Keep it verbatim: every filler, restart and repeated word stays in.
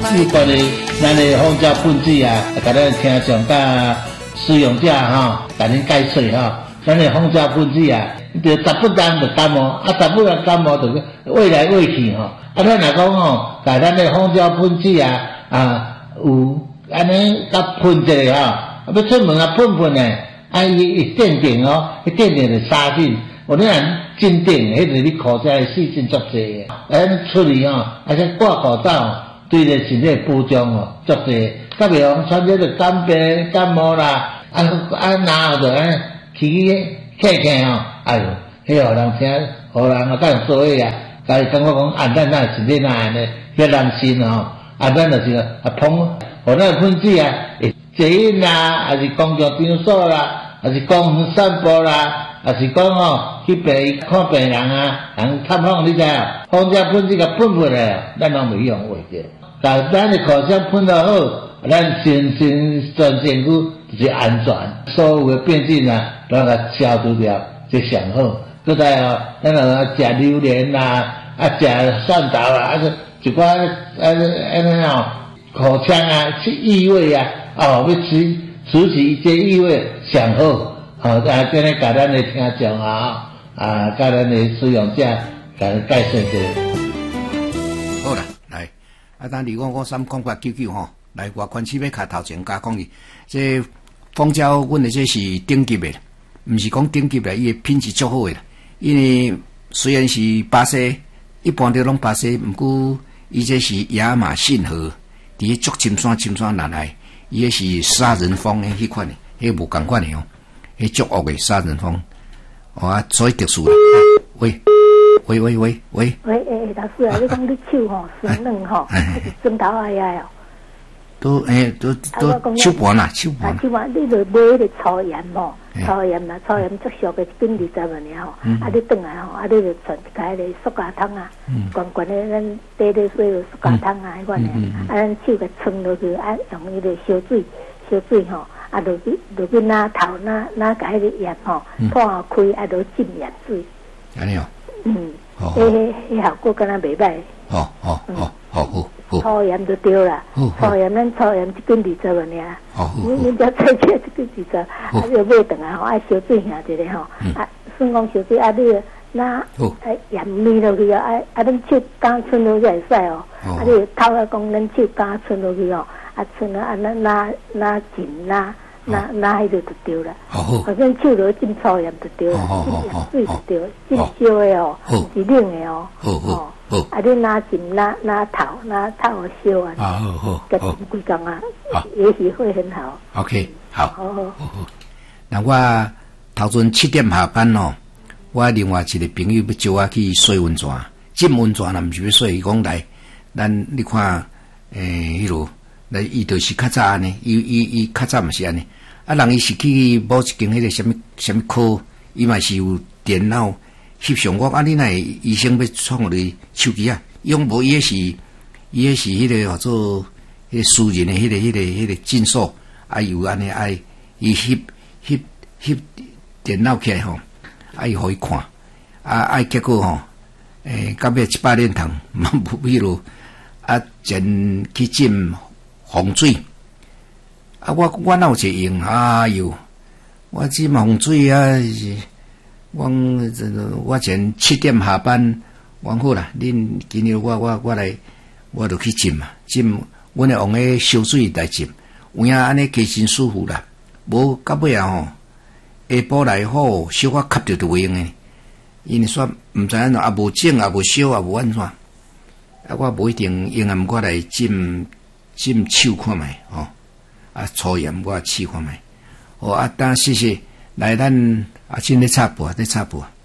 有关于咱的蜂胶喷剂啊，甲咱听众甲使用者吼，甲恁解说吼，咱的蜂胶喷剂啊，就十不当就感冒，啊十不当感冒就喂来喂去吼，啊咱若讲吼，甲咱的蜂胶喷剂啊啊有安尼甲喷一下吼，啊要出门啊喷喷诶，啊伊一点点哦，一点点就杀菌。有你若真定，迄个你口罩的细菌足济，咱出去吼，而且挂口罩，对着身体保障哦，足济。甲袂讲传这个感病、感冒啦，啊啊然后就安起咳咳吼，哎哟，迄互人听，互人啊，甲人做伙啊，甲伊感觉讲啊，咱咱身体哪安尼，遐人心吼，啊咱就是啊捧，互咱喷剂啊，会捷运啦，还是公共场所啦，还是公园散步啦。也是讲吼，去病院看病人啊，人探访你知影，蜂胶喷剂甲喷喷来，咱拢袂用话着。但咱的口罩喷得好，咱身身全身躯就是安全，所有的病菌啊，拢甲消除掉，就上好。搁再哦，咱若食榴莲啦，啊食蒜头啦，啊一寡啊安尼哦，口腔啊，去异味啊，哦，要除除去一些异味，上好。好，啊，今日甲咱的听众啊，啊，甲咱的使用者，甲咱解释者。 好啦，来，啊，咱二五五三空八九九吼，来，外观市要卡头前加讲伊，这蜂胶，阮的这是顶级的，毋是讲顶级的，伊的品质足好的。因为虽然是巴西，一般都拢巴西，毋过伊这是亚马逊河，伫咧足深山深山南来，伊个是杀人蜂的迄款的，迄无共款的哦。迄足恶诶杀人蜂，哦啊，所以特殊啦。喂，喂喂喂喂， 喂诶，老师啊，你讲你手吼酸软吼，枕头哎呀哟， 都诶都都手盘啦，手盘。 啊，手盘你著买迄个粗盐吼，粗盐啦，粗盐足俗诶，一斤二十万尔吼，啊你转来吼，啊你著传一个迄个塑胶桶啊，悬悬诶咱底底水有塑胶桶啊，迄款诶，啊咱手甲冲落去，啊用迄个烧水，烧水吼。啊，落去落去拿头拿拿甲迄个盐吼，破开啊，落浸盐水。 安尼哦。 嗯。哦。迄迄效果敢若袂歹。 哦哦哦，好好好。 粗盐就对啦。粗盐咱粗盐一斤二十万尔。 哦。 你你只菜菜一斤二十，啊，就买转来吼，爱烧水下一个吼，啊，算讲烧水啊，你拿啊盐糜落去啊，啊啊，恁手敢伸落去会使哦。啊，你头啊讲恁手敢伸落去哦。啊，剩啊，啊，拿拿拿紧拿拿拿迄个就对了。好，反正手落浸粗盐就对了，浸盐水就对，浸烧的哦，是冷的哦。好好好。啊，你拿紧拿拿头拿头烧啊。好好好。个浸几工啊，也许会很好。 OK， 好。好好好好。那我头阵七点下班哦，我另外一个朋友要招我去洗温泉，浸温泉啊，毋是要洗，伊讲来，咱你看，诶，迄落。来，伊就是较早安尼，伊伊伊较早毋是安尼。啊，人伊是去某一间迄个什么什么科，伊嘛是有电脑翕相。我啊，你那医生要创你手机啊？用无伊是伊个是迄个叫做迄个私人的迄个迄个迄个诊所，啊有安尼爱伊翕翕翕电脑起来吼，啊伊互伊看，啊爱结果吼，诶，到尾一百年头，嘛无迄落啊，前去浸。洪水啊！我我哪有一用？哎哟，我这洪水啊！我我前七点下班，我好啦。恁今日我我我来，我就去浸嘛。浸，阮会用个烧水来浸，有影安尼加真舒服啦。无到尾啊吼，下晡来好，小可吸着就袂用诶。因为煞毋知影啊，无整啊，无烧啊，无安怎。啊，我无一定用啊，毋过来浸。浸手看觅吼，啊粗盐我试看觅，哦啊，当谢谢来咱啊，今咧插播，咧插播。